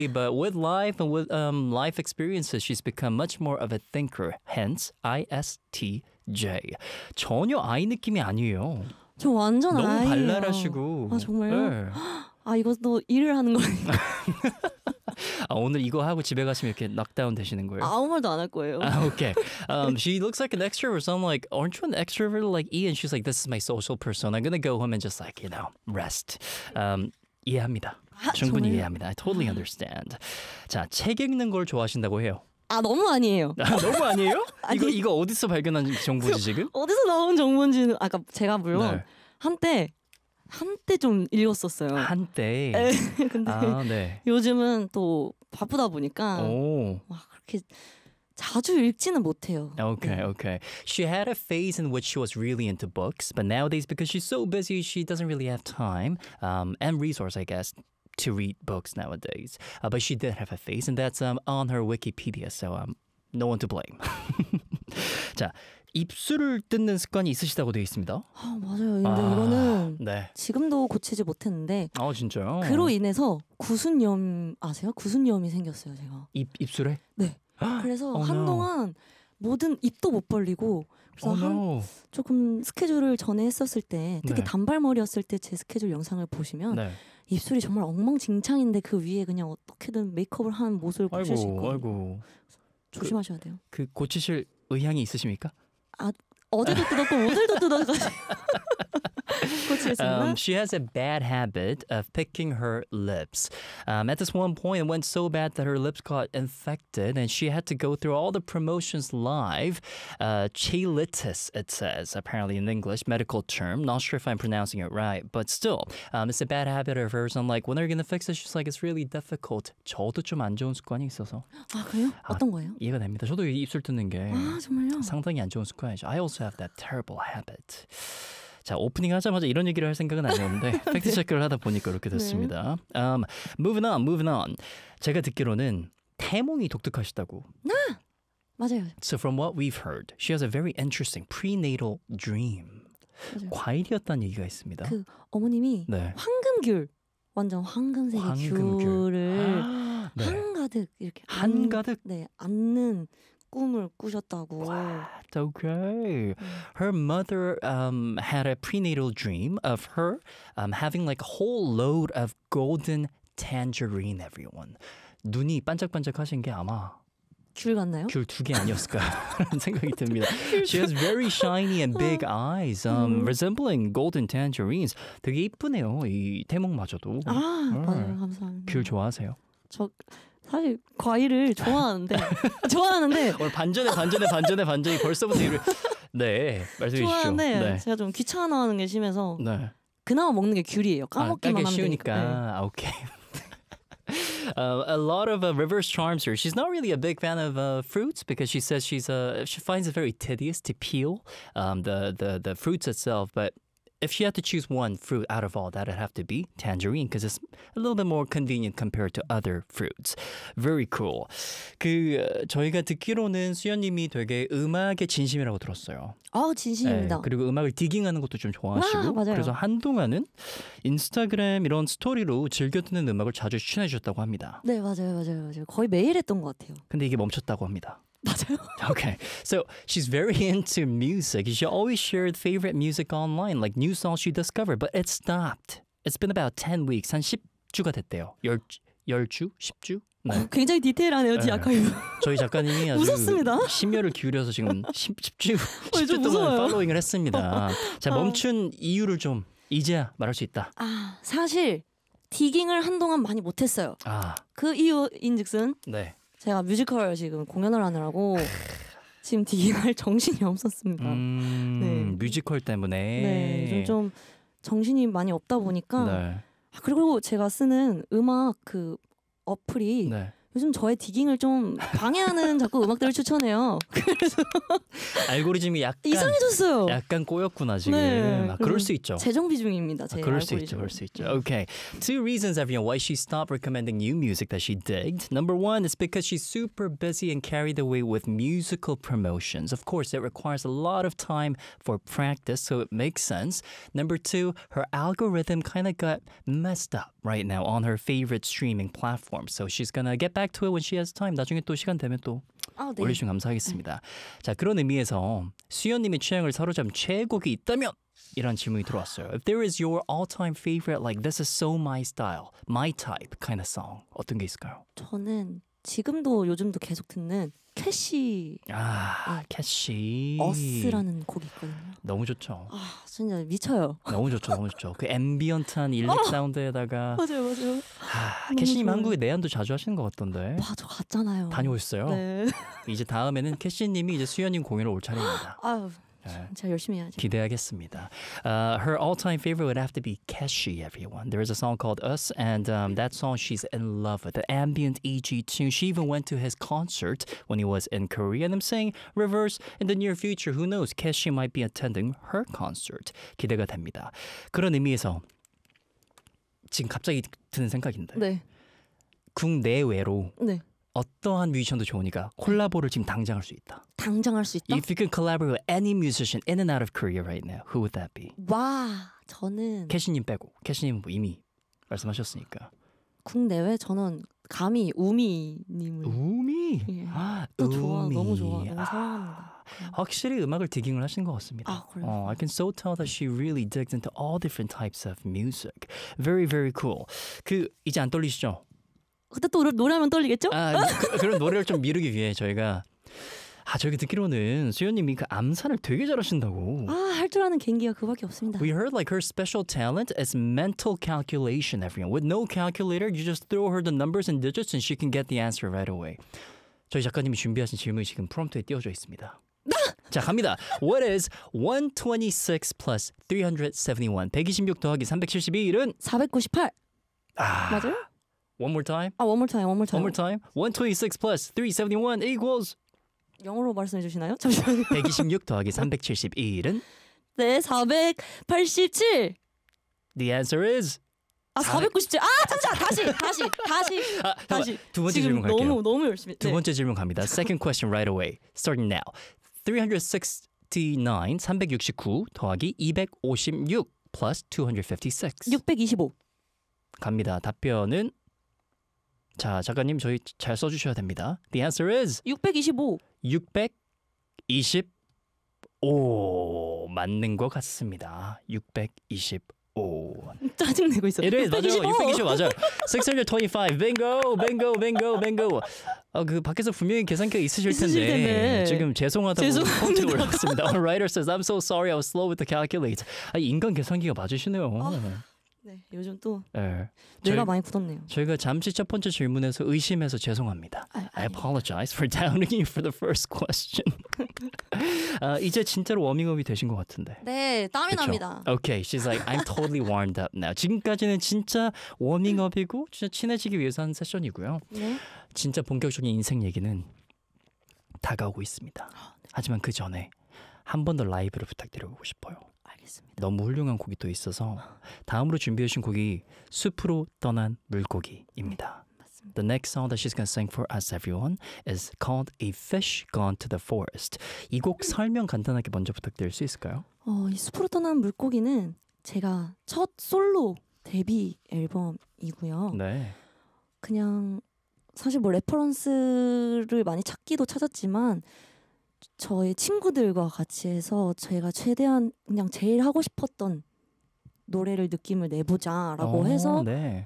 But with life and with life experiences, she's become much more of a thinker. Hence, ISTJ. 전혀 I 느낌이 아니에요. 저 완전 너무 아이예요. 발랄하시고. 아 정말요? 네. 아 이것도 일을 하는 거니까 아, 오늘 이거 하고 집에 가시면 이렇게 넉다운 되시는 거예요? 아무 말도 안 할 거예요. Okay. She looks like an extrovert. So I'm like, aren't you an extrovert like E? And she's like, this is my social persona. I'm going to go home and just like, rest. 이해합니다. 충분히 정말요? 이해합니다. I totally understand. 자, 책 읽는 걸 좋아하신다고 해요. 아 너무 아니에요. 너무 아니에요? 아니. 이거 어디서 발견한 정보지 지금? 어디서 나온 정보인지는 아까 제가 물론 네. 한때 좀 읽었었어요. 한때. 근데 아, 네. 요즘은 또 바쁘다 보니까 오. 막 그렇게 자주 읽지는 못해요. Okay, okay. She had a phase in which she was really into books, but nowadays, because she's so busy, she doesn't really have time and resource, I guess, to read books nowadays. But she did have a phase, and that's on her Wikipedia, so no one to blame. 자, 입술을 뜯는 습관이 있으시다고 되어 있습니다. 아 맞아요. 근데 이거는 네. 지금도 고치지 못했는데 진짜요? 그로 인해서 구순염 아세요? 구순염이 생겼어요, 제가. 입술에? 네. 그래서 Oh, no. 한동안 모든 입도 못 벌리고 그래서 no. 조금 스케줄을 전에 했었을 때 특히 네. 단발머리였을 때 제 스케줄 영상을 보시면 네. 입술이 정말 엉망진창인데 그 위에 그냥 어떻게든 메이크업을 한 모습을 보실 수 있거든요. 아이고. 조심하셔야 돼요. 그 고치실 의향이 있으십니까? 어제도 뜯었고 오늘도 뜯어가지고 고치겠습니다. She has a bad habit of picking her lips. At this one point, it went so bad that her lips got infected and she had to go through all the promotions live. Cheilitis, it says, apparently in English, medical term. Not sure if I'm pronouncing it right, but still, it's a bad habit of hers. I'm like, when are you going to fix it? She's like, it's really difficult. 저도 좀 안 좋은 습관이 있어서. 아 그래요? 어떤 거예요? 이해가 됩니다. 저도 입술 뜯는 게 아 정말요? 상당히 안 좋은 습관이죠. I also have that terrible habit. 자, 오프닝 하자마자 이런 얘기를 할 생각은 아니었는데 팩트 체크를 하다 보니까 이렇게 됐습니다. Moving on. 제가 듣기로는 태몽이 독특하시다고. 맞아요. So from what we've heard, she has a very interesting prenatal dream. 맞아요. 과일이었다는 얘기가 있습니다. 그 어머님이 네. 황금귤 완전 황금색의 황금귤. 귤을 네. 한가득 이렇게 한가득? 안는 꿈을 꾸셨다고. What? Okay. Her mother had a prenatal dream of her having like a whole load of golden tangerine, everyone. 눈이 반짝반짝하신 게 아마 귤 같나요? 귤 2개 아니었을까라는 생각이 듭니다. She has very shiny and big eyes, resembling golden tangerines. 되게 이쁘네요, 이 태몽마저도. 맞아요. 감사합니다. 귤 좋아하세요? 저 사실 과일을 좋아하는데 오늘 반전에 벌써부터 이를 네, 말씀해 주십시오. 좋아하는데 네. 제가 좀 귀찮아하는 게 심해서 네. 그나마 먹는 게 귤이에요. 까먹기만 하면 쉬우니까. 되니까. Okay. A lot of reverse charms here. She's not really a big fan of fruits because she says she finds it very tedious to peel the fruits itself. But if she had to choose one fruit out of all, that'd have to be tangerine because it's a little bit more convenient compared to other fruits. Very cool. 저희가 듣기로는 수연님이 되게 음악에 진심이라고 들었어요. 진심입니다. 네, 그리고 음악을 디깅하는 것도 좀 좋아하시고 맞아요. 그래서 한동안은 인스타그램 이런 스토리로 즐겨 듣는 음악을 자주 추천해 주셨다고 합니다. 네, 맞아요. 거의 매일 했던 것 같아요. 근데 이게 멈췄다고 합니다. 맞아요. Okay, so she's very into music. She always shared favorite music online, like new songs she discovered, but it stopped. It's been about 10 weeks. 한 10주가 됐대요. 10주? 10주? 네. 굉장히 디테일하네요, 지 아카이브. 저희 작가님이 아주 웃었습니다. 심혈을 기울여서 지금 10주 좀 동안 무서워요. 팔로잉을 했습니다. 자, 멈춘 이유를 좀 이제야 말할 수 있다. 사실 디깅을 한동안 많이 못했어요. 그 이유인즉슨 네. 제가 뮤지컬 지금 공연을 하느라고 지금 디깅할 정신이 없었습니다. 네. 뮤지컬 때문에. 네, 요즘 좀 정신이 많이 없다 보니까 네. 그리고 제가 쓰는 음악 그 어플이 네. 요즘 저의 디깅을 좀 방해하는 자꾸 음악들을 추천해요. 그래서 알고리즘이 이상해졌어요. 약간 꼬였구나 지금. 네, 아, 그럴 수 있죠. 재정비 중입니다. 제 그럴 수 알고리즘. 있죠, 그럴 수 있죠. Okay, two reasons everyone why she stopped recommending new music that she digged. Number one is because she's super busy and carried away with musical promotions. Of course, it requires a lot of time for practice, so it makes sense. Number two, her algorithm kind of got messed up right now on her favorite streaming platform, so she's gonna get back to it when she has time. 나중에 또 시간 되면 또 아, 네. 올려주시면 감사하겠습니다. 자, 그런 의미에서 수연님의 취향을 사로잡은 최애곡이 있다면? 이런 질문이 들어왔어요. If there is your all-time favorite, like this is so my style, my type kind of song, 어떤 게 있을까요? 저는 지금도 요즘도 계속 듣는 캐시 아, 캐시. 어스라는 곡이 있거든요. 너무 좋죠. 아, 진짜 미쳐요. 너무 좋죠, 너무 좋죠. 그 앰비언트한 일렉 사운드에다가 맞아요. 캐시님 좋아요. 한국에 내한도 자주 하시는 것 같던데. 맞아, 갔잖아요. 다녀오셨어요? 네. 이제 다음에는 캐시님이 이제 수연님 공연을 올 차례입니다. 아유, 네. 제가 열심히 해야죠. 기대하겠습니다. Her all-time favorite would have to be Keshi, everyone. There is a song called Us, and that song she's in love with. The ambient EG tune. She even went to his concert when he was in Korea. And I'm saying, reverse, in the near future, who knows? Keshi might be attending her concert. 기대가 됩니다. 그런 의미에서 지금 갑자기 드는 생각인데 네. 국내외로 네. 어떠한 뮤지션도 좋으니까 콜라보를 지금 당장 할 수 있다. 당장 할 수 있다? If you could collaborate with any musician in and out of Korea right now, who would that be? 와, 저는 캐시님 빼고. 캐시님 이미 말씀하셨으니까. 국내외 저는 감히 우미님을 우미. 예. 아, 또 좋아, 우미. 너무 좋아, 너무 사랑합니다. 확실히 음악을 디깅을 하신 것 같습니다. 아, 그래요? I can so tell that she really digs into all different types of music. Very, very cool. 그 이제 안 떨리시죠? 그때 또 노래하면 떨리겠죠? 그런 노래를 좀 미루기 위해 저희가 저희가 듣기로는 수연님이 그 암산을 되게 잘하신다고. 할 줄 아는 개인기가 그밖에 없습니다. We heard like her special talent is mental calculation, everyone. With no calculator, you just throw her the numbers and digits and she can get the answer right away. 저희 작가님이 준비하신 질문이 지금 프롬프트에 띄워져 있습니다. 자, 갑니다. What is 126 plus 371? 126 더하기 371은? 498. 맞아요? One more time. one more time. One more time. 126 plus 371 equals? 영어로 말씀해 주시나요? 잠시만요. 126 더하기 371은? 네, 487. The answer is? 497. 잠시만. 다시. 두 번째 질문 갈게요. 너무 열심히. 두 번째 질문 갑니다. Second question right away. Starting now. 369 더하기 256 plus 256. 625. 갑니다. 답변은 자, 작가님 저희 잘 써주셔야 됩니다. The answer is 625. 625 맞는 것 같습니다. 625. 짜증내고 있어요. It is 맞아요. 625 맞아요. 625 bingo. 그 밖에서 분명히 계산기가 있으실 텐데 지금 죄송하다고 폰트를 올렸습니다. A writer says I'm so sorry I was slow with the calculate. 인간 계산기가 맞으시네요. 네, 요즘 또 네. 뇌가 많이 굳었네요. 저희가 잠시 첫 번째 질문에서 의심해서 죄송합니다. I apologize for doubting you for the first question. 이제 진짜로 워밍업이 되신 것 같은데. 네, 땀이 납니다. Okay, she's like, I'm totally warmed up now. 지금까지는 진짜 워밍업이고 진짜 친해지기 위해서 한 세션이고요. 네. 진짜 본격적인 인생 얘기는 다가오고 있습니다. 하지만 그 전에 한 번 더 라이브를 부탁드려보고 싶어요. 알겠습니다. 너무 훌륭한 곡이 또 있어서 다음으로 준비해 주신 곡이 숲으로 떠난 물고기입니다. 맞습니다. The next song that she's going to sing for us, everyone, is called A Fish Gone to the Forest. 이 곡 설명 간단하게 먼저 부탁드릴 수 있을까요? 이 숲으로 떠난 물고기는 제가 첫 솔로 데뷔 앨범이고요. 네. 그냥 사실 뭐 레퍼런스를 많이 찾기도 찾았지만 저희 친구들과 같이 해서 제가 최대한 그냥 제일 하고 싶었던 노래를 느낌을 내보자라고 해서 네.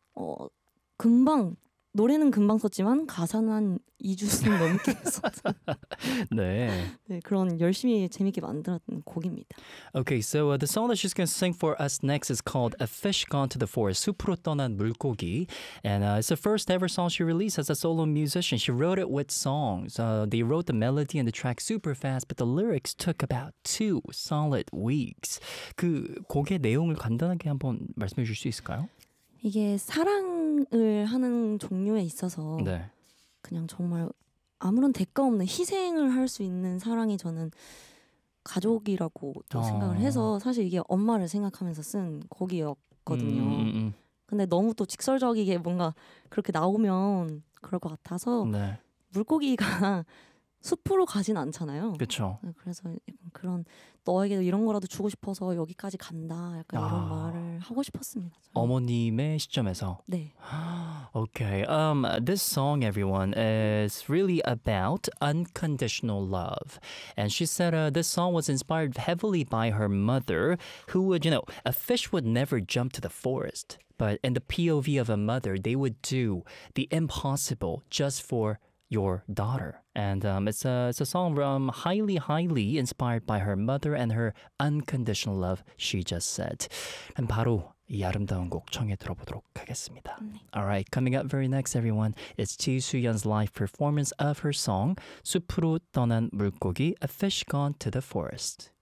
금방 노래는 금방 썼지만 가사는 한 2주는 넘게 썼어요. 네. 네, 그런 열심히 재밌게 만들었던 곡입니다. Okay, so the song that she's going to sing for us next is called A Fish Gone to the Forest. 숲으로 떠난 물고기. And it's the first ever song she released as a solo musician. She wrote it with songs. They wrote the melody and the track super fast, but the lyrics took about 2 solid weeks. 그 곡의 내용을 간단하게 한번 말씀해 줄 수 있을까요? 이게 사랑을 하는 종류에 있어서 네. 그냥 정말 아무런 대가 없는 희생을 할 수 있는 사랑이 저는 가족이라고 또 생각을 해서 사실 이게 엄마를 생각하면서 쓴 곡이었거든요. 근데 너무 또 직설적이게 뭔가 그렇게 나오면 그럴 것 같아서 네. 물고기가 숲으로 가진 않잖아요. 그렇죠. 그래서 약간 그런 너에게 이런 거라도 주고 싶어서 여기까지 간다. 약간 이런 말을 하고 싶었습니다. 저는. 어머님의 시점에서. 네. Okay. This song, everyone, is really about unconditional love. And she said this song was inspired heavily by her mother, who would, a fish would never jump to the forest. But in the POV of a mother, they would do the impossible just for your daughter. And it's a song highly inspired by her mother and her unconditional love, she just said. And 바로 이 아름다운 곡 청해 들어보도록 하겠습니다. Alright, coming up very next, everyone, is Ji Soo-yeon's live performance of her song 숲으로 떠난 물고기, A Fish Gone to the Forest.